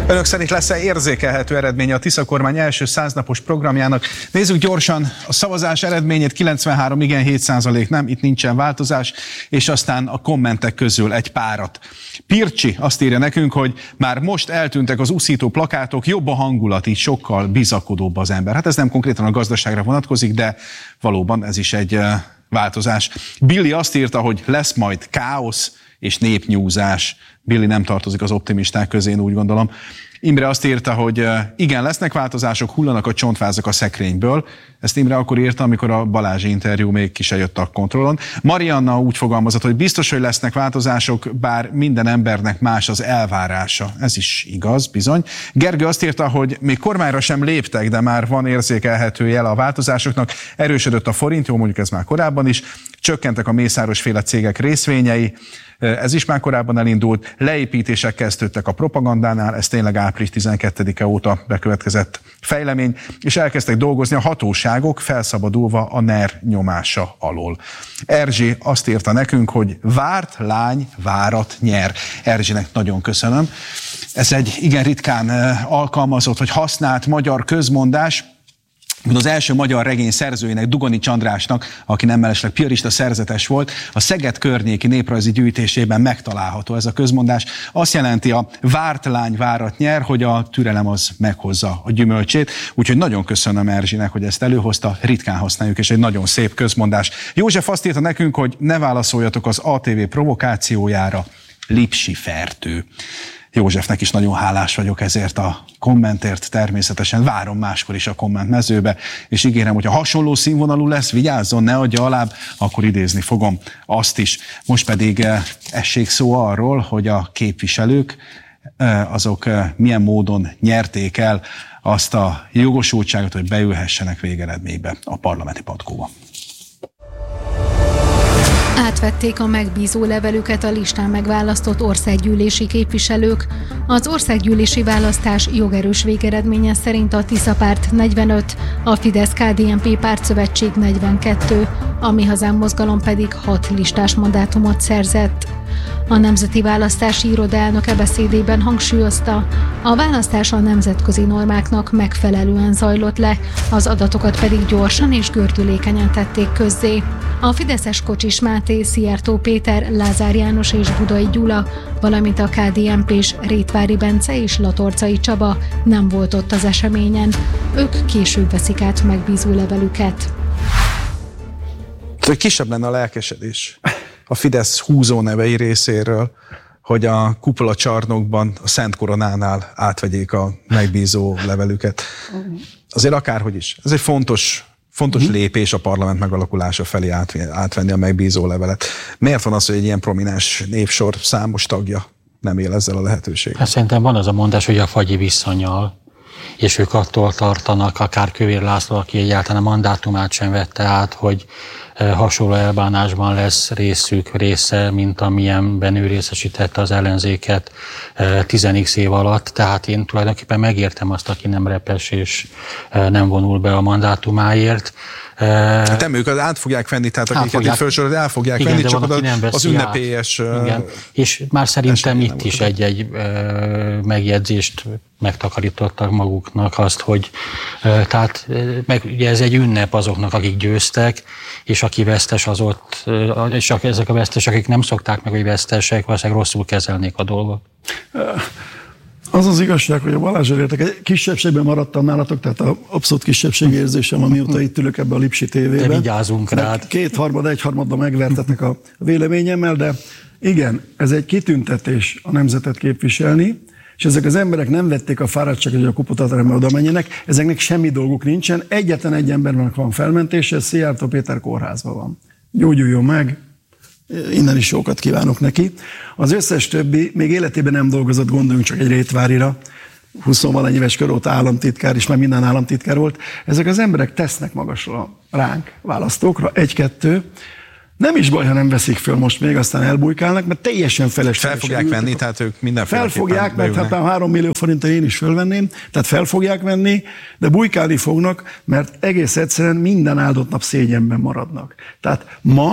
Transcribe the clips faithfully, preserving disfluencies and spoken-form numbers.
Önök szerint lesz-e érzékelhető eredménye a Tisza kormány első száznapos programjának? Nézzük gyorsan a szavazás eredményét, kilencvenhárom igen, hét százalék nem, itt nincsen változás, és aztán a kommentek közül egy párat. Pircsi azt írja nekünk, hogy már most eltűntek az uszító plakátok, jobb a hangulat, így sokkal bizakodóbb az ember. Hát ez nem konkrétan a gazdaságra vonatkozik, de valóban ez is egy változás. Billy azt írta, hogy lesz majd káosz és népnyúzás. Billy nem tartozik az optimisták közé, én úgy gondolom. Imre azt írta, hogy igen, lesznek változások, hullanak a csontvázak a szekrényből. Ezt Imre akkor írta, amikor a Balázsi interjú még ki se jött a kontrollon. Marianna úgy fogalmazott, hogy biztos, hogy lesznek változások, bár minden embernek más az elvárása. Ez is igaz, bizony. Gergő azt írta, hogy még kormányra sem léptek, de már van érzékelhető jele a változásoknak. Erősödött a forint, jó, mondjuk ez már korábban is. Csökkentek a Mészáros-féle cégek részvényei. Ez is már korábban elindult, leépítések kezdődtek a propagandánál, ez tényleg április tizenkettedike óta bekövetkezett fejlemény, és elkezdtek dolgozni a hatóságok, felszabadulva a NER nyomása alól. Erzsi azt írta nekünk, hogy várt lány várat nyer. Erzsinek nagyon köszönöm. Ez egy igen ritkán alkalmazott, vagy használt magyar közmondás. Az első magyar regény szerzőjének, Dugoni Csandrásnak, aki nem mellesleg piarista szerzetes volt, a Szeged környéki néprajzi gyűjtésében megtalálható ez a közmondás. Azt jelenti, a várt lány várat nyer, hogy a türelem az meghozza a gyümölcsét. Úgyhogy nagyon köszönöm Erzsinek, hogy ezt előhozta, ritkán használjuk, és egy nagyon szép közmondás. József azt írta nekünk, hogy ne válaszoljatok az á té vé provokációjára, Lipsi Fertő. Józsefnek is nagyon hálás vagyok ezért a kommentért, természetesen várom máskor is a kommentmezőbe, és ígérem, hogy ha hasonló színvonalú lesz, vigyázzon, ne adja alább, akkor idézni fogom azt is. Most pedig essék szó arról, hogy a képviselők azok milyen módon nyerték el azt a jogosultságot, hogy beülhessenek végeredménybe a parlamenti patkóba. Átvették a megbízó levelüket a listán megválasztott országgyűlési képviselők. Az országgyűlési választás jogerős végeredménye szerint a Tisza párt negyvenöt, a Fidesz-ká dé en pé pártszövetség negyvenkettő, a Mi Hazám mozgalom pedig hat listás mandátumot szerzett. A Nemzeti Választási Iroda elnöke beszédében hangsúlyozta, a választás a nemzetközi normáknak megfelelően zajlott le, az adatokat pedig gyorsan és gördülékenyen tették közzé. A fideszes Kocsis Máté, Szijjártó Péter, Lázár János és Budai Gyula, valamint a ká dé en pés Rétvári Bence és Latorcai Csaba nem volt ott az eseményen. Ők később veszik át megbízó levelüket. Hogy kisebb lenne a lelkesedés a Fidesz húzónevei részéről, hogy a kupola csarnokban, a Szent Koronánál átvegyék a megbízó levelüket. Azért akárhogy is. Ez egy fontos, fontos uh-huh. lépés a parlament megalakulása felé átvenni a megbízó levelet. Miért van az, hogy egy ilyen prominens névsor számos tagja nem él ezzel a lehetőséggel? Hát szerintem van az a mondás, hogy a fagyi visszanyal, és ők attól tartanak, akár Kövér László, aki egyáltalán a mandátumát sem vette át, hogy hasonló elbánásban lesz részük része, mint amilyenben ő részesítette az ellenzéket tíz x év alatt. Tehát én tulajdonképpen megértem azt, aki nem repes és nem vonul be a mandátumáért. Hát nem, ők át fogják venni, tehát akiket itt felsorolt, el fogják igen, venni, csak van, oda az ünnepélyes... Igen. És már szerintem itt is egy-egy megjegyzést megtakarítottak maguknak azt, hogy tehát meg, ugye ez egy ünnep azoknak, akik győztek, és aki vesztes az ott, és ezek a vesztesek, akik nem szokták meg, hogy vesztesek, valószínűleg rosszul kezelnék a dolgot. Az az igazság, hogy a Balázs elértek, egy kisebbségben maradtam nálatok, tehát a abszolút kisebbségérzésem, amióta itt ülök ebbe a Lipsi tévében. De vigyázunk rád. Kétharmad, egyharmadban megvertetnek a véleményemmel, de igen, ez egy kitüntetés a nemzetet képviselni, és ezek az emberek nem vették a fáradtságot, hogy a kupotaterembe oda menjenek, ezeknek semmi dolguk nincsen, egyetlen egy embernek van felmentése, Szijjártó Péter kórházban van. Gyógyuljon meg, innen is jókat kívánok neki. Az összes többi még életében nem dolgozott, gondoljunk csak egy Rétvárira, huszonvalány éves kor óta államtitkár, és már minden államtitkár volt. Ezek az emberek tesznek magasra ránk, választókra, egy-kettő. Nem is baj, ha nem veszik föl most még, aztán elbújkálnak, mert teljesen felesleges. Fel fogják venni, tehát ők mindenféleképpen Fel fogják, mert hát a három millió forinttal én is fölvenném, tehát fel fogják venni, de bujkálni fognak, mert egész egyszerűen minden áldott nap szégyenben maradnak. Tehát ma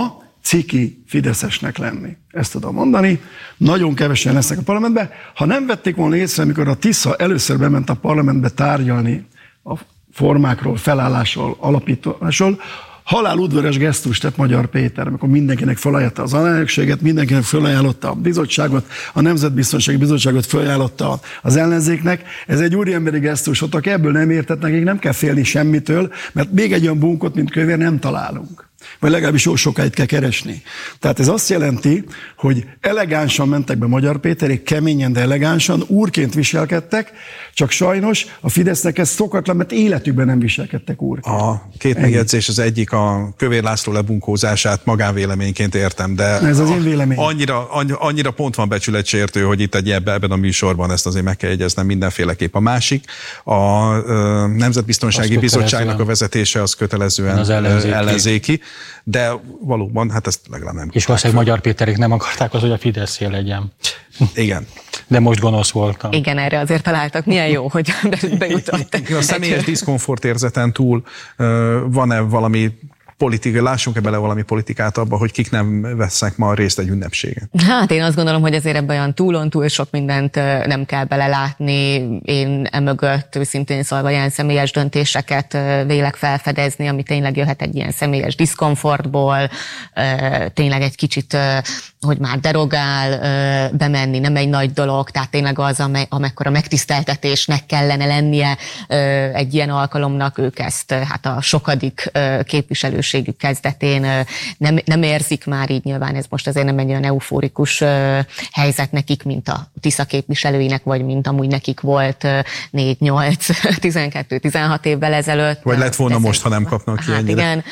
ciki fideszesnek lenni. Ezt tudom mondani. Nagyon kevesen lesznek a parlamentben. Ha nem vették volna észre, amikor a Tisza először bement a parlamentbe tárgyalni a formákról, felállásról, alapításról, haláludvaros gesztus tett Magyar Péter, amikor mindenkinek felajánlotta az alelnökséget, mindenkinek felajánlotta a bizottságot, a Nemzetbiztonsági Bizottságot felajánlotta az ellenzéknek. Ez egy úriemberi gesztus, ott aki ebből nem értett, nekik nem kell félni semmitől, mert még egy olyan bunkot, mint Kövér nem találunk. Vagy legalábbis jó sokáig kell keresni. Tehát ez azt jelenti, hogy elegánsan mentek be Magyar Péterék, keményen, de elegánsan, úrként viselkedtek, csak sajnos a Fidesznek ez szokatlan, mert életükben nem viselkedtek úrként. A két megjegyzés, az egyik a Kövér László lebunkózását magánvéleményként értem, de ez az én vélemény. Annyira, annyira pont van becsületsértő, hogy itt egy ebben, ebben a műsorban ezt azért meg kell jegyeznem mindenféleképp. A másik, a Nemzetbiztonsági Bizottságnak a vezetése az kötelezően az ellenzéki. ellenzéki. De valóban, hát ezt legalább nem. És valószínűleg Magyar Péterék nem akarták az, hogy a Fideszé legyen. Igen. De most gonosz voltam. Igen, erre azért találtak. Milyen jó, hogy bejutott. A személyes diszkomfort érzeten túl van-e valami politikai, lássunk-e bele valami politikát abba, hogy kik nem vesznek ma részt egy ünnepségen? Hát én azt gondolom, hogy azért ebben olyan túlon-túl sok mindent nem kell belelátni. Én emögött őszintén szólva ilyen személyes döntéseket vélek felfedezni, ami tényleg jöhet egy ilyen személyes diszkomfortból, tényleg egy kicsit, hogy már derogál, bemenni nem egy nagy dolog, tehát tényleg az, amekkora megtiszteltetésnek kellene lennie egy ilyen alkalomnak, ők ezt hát a sokadik képviselőségük kezdetén nem, nem érzik már így, nyilván ez most azért nem egy olyan eufórikus helyzet nekik, mint a Tisza képviselőinek, vagy mint amúgy nekik volt négy, nyolc, tizenkettő, tizenhat évvel ezelőtt. Vagy lett volna most, ha nem kapnak ki hát ennyire. Igen,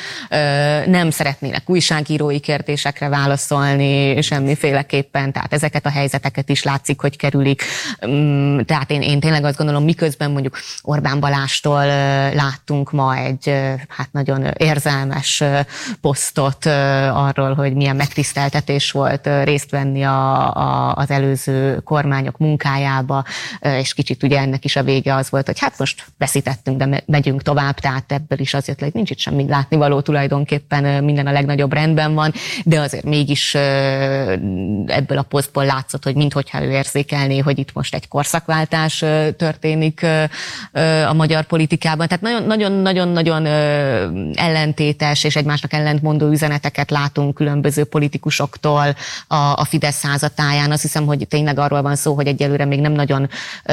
nem szeretnének újságírói kérdésekre válaszolni, semmiféleképpen, tehát ezeket a helyzeteket is látszik, hogy kerülik. Tehát én, én tényleg azt gondolom, miközben mondjuk Orbán Balástól láttunk ma egy hát nagyon érzelmes posztot arról, hogy milyen megtiszteltetés volt részt venni a, a, az előző kormányok munkájába, és kicsit ugye ennek is a vége az volt, hogy hát most veszítettünk, de megyünk tovább, tehát ebből is az jött le, hogy nincs itt semmi látnivaló, tulajdonképpen minden a legnagyobb rendben van, de azért mégis ebből a posztból látszott, hogy minthogyha ő érzékelné, hogy itt most egy korszakváltás történik a magyar politikában. Tehát nagyon-nagyon-nagyon ellentétes és egymásnak ellentmondó üzeneteket látunk különböző politikusoktól a, a Fidesz házatáján. Azt hiszem, hogy tényleg arról van szó, hogy egyelőre még nem nagyon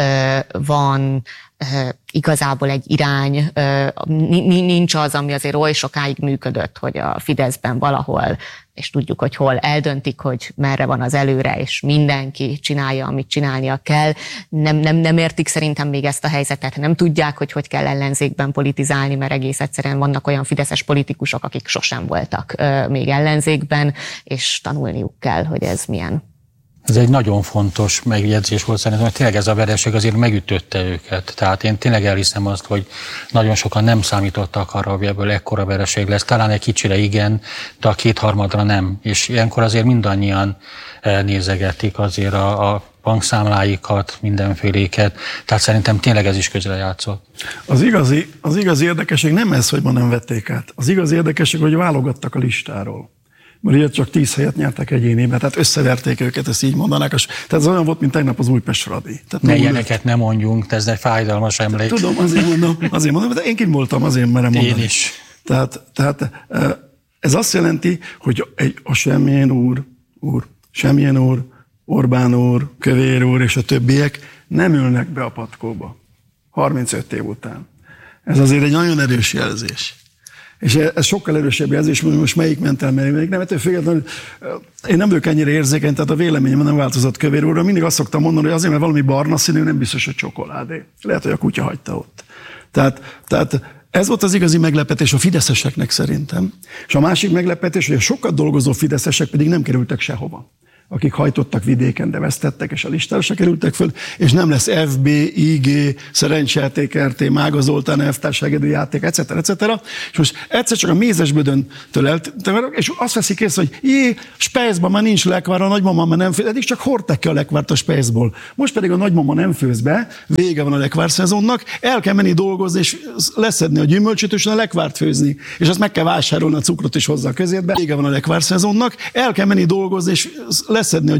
van igazából egy irány, nincs az, ami azért oly sokáig működött, hogy a Fideszben valahol, és tudjuk, hogy hol eldöntik, hogy merre van az előre, és mindenki csinálja, amit csinálnia kell. Nem, nem, nem értik szerintem még ezt a helyzetet, nem tudják, hogy hogy kell ellenzékben politizálni, mert egész egyszerűen vannak olyan fideszes politikusok, akik sosem voltak még ellenzékben, és tanulniuk kell, hogy ez milyen. Ez egy nagyon fontos megjegyzés volt szerintem, hogy tényleg ez a vereség azért megütötte őket. Tehát én tényleg elhiszem azt, hogy nagyon sokan nem számítottak arra, hogy ebből ekkora vereség lesz. Talán egy kicsire igen, de a kétharmadra nem. És ilyenkor azért mindannyian nézegetik azért a, a bankszámláikat, mindenféléket. Tehát szerintem tényleg ez is közrejátszott. Az igazi, az igazi érdekesség nem ez, hogy ma nem vették át. Az igazi érdekesség, hogy válogattak a listáról. Mert ugye csak tíz helyet nyertek egyéniben, tehát összeverték őket, ezt így mondanák. Tehát ez olyan volt, mint tegnap az Újpest Fradi. Tehát ne ilyeneket nem mondjunk, ez egy fájdalmas emlék. Tudom, azért mondom, azért mondom, de én kint voltam, azért merem mondani. Én is. Tehát, tehát ez azt jelenti, hogy egy, a semmilyen úr, úr, semmilyen úr, Orbán úr, Kövér úr és a többiek nem ülnek be a patkóba harmincöt év után. Ez azért egy nagyon erős jelzés. És ez sokkal erősebb jelzés, hogy most melyik ment el, melyik nem. Ettől függetlenül én nem vagyok ennyire érzékeny, tehát a véleményem nem változott Kövér úrra. Mindig azt szoktam mondani, hogy azért, mert valami barna színű, nem biztos, hogy csokoládé. Lehet, hogy a kutya hagyta ott. Tehát, tehát ez volt az igazi meglepetés a fideszeseknek szerintem. És a másik meglepetés, hogy a sokat dolgozó fideszesek pedig nem kerültek sehova. akik hajtottak vidéken, de vesztettek, és a listára kerültek föl, és nem lesz ef bé, i gé, Szerencsejáték er té, Mága Zoltán elvtárs hegedűjáték, et cetera, et cetera. És most egyszer csak a Mézesbödöntől eltemerek, és azt veszik észre, hogy jé, Spejzban már nincs lekvár, a nagymama már nem főz, eddig csak hordták ki a lekvárt a Spejzból. Most pedig a nagymama nem főz be, vége van a lekvárszezonnak, el kell menni dolgozni, és leszedni a gyümölcsöt, és a lekvárt főzni. És azt meg kell vásárolni, a cukrot is hozzá a közétbe. Vége van a lekvárszezonnak, el kell menni dolgozni, és leszedni a